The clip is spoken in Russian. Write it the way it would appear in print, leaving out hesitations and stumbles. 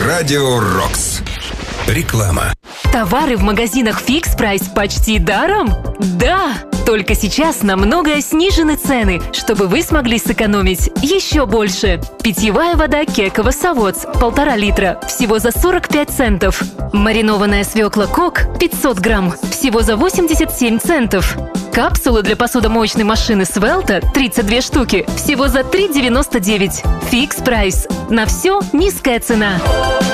Радио Рокс. Реклама. Товары в магазинах Fix Price почти даром? Да! Только сейчас на многое снижены цены, чтобы вы смогли сэкономить еще больше. Питьевая вода Кекова Савоц 1,5 литра всего за 45 центов. Маринованная свекла Кок 500 грамм всего за 87 центов. Капсулы для посудомоечной машины Свелта 32 штуки всего за 3,99. Fix Price. На все низкая цена.